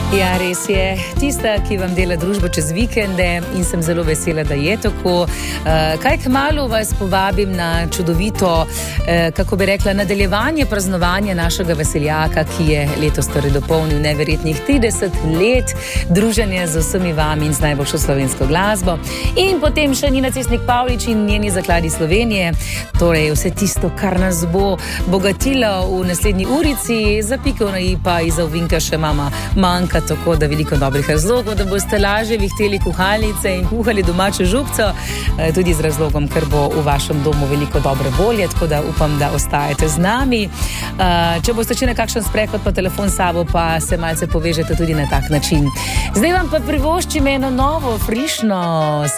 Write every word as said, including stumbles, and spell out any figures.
Ja, res je. Tista, ki vam dela družbo čez vikende in sem zelo vesela, da je tako. Kaj kmalu vas povabim na čudovito, kako bi rekla, nadaljevanje praznovanja našega veseljaka, ki je letos torej dopolnil neverjetnih trideset let druženja z vsemi vami in z najboljšo slovensko glasbo. In potem še Nina Cestnik Pavlič in njeni zakladi Slovenije. Torej vse tisto, kar nas bo bogatilo v naslednji urici, za piko na i pa iza ovinka še mama manjka, tako da veliko dobrih razlogov, da boste lažje vihteli kuhalnice in kuhali domačo župco, tudi z razlogom, ker bo v vašem domu veliko dobre volje, tako da upam, da ostajate z nami. Če boste še na kakšen sprehod pa telefon s sabo, pa se malce povežete tudi na tak način. Zdaj vam pa privoščim eno novo, frišno